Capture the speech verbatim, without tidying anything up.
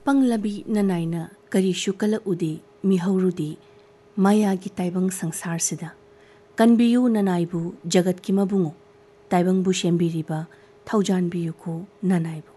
पंगलबी ननाइना करीशु कला उदे मिहौरुदी मायागी ताइबंग संसार सिदा कनबियु ननाइबु जगत की मबुंगो ताइबंगबु शेंबिरिबा थौजानबियुको ननाइबु।